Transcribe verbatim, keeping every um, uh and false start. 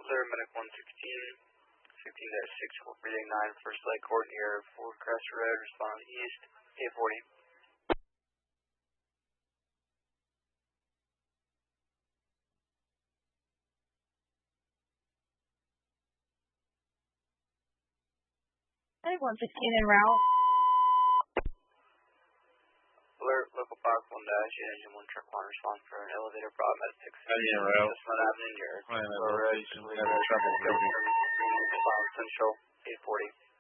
Clear, Medic one sixteen, fifteen dash six four three eight nine, first light court near Fort Crest Road, respond east, eight forty. Medic one sixteen en route. Alert, local box one dash eight engine one truck one, respond for an elevator problem at six Ready en route. Chestnut Avenue near Right, Lower Road, location, we have trouble moving. Central, eight forty.